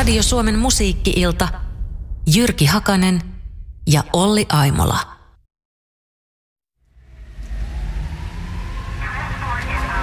Radio Suomen musiikki-ilta, Jyrki Hakanen ja Olli Aimola.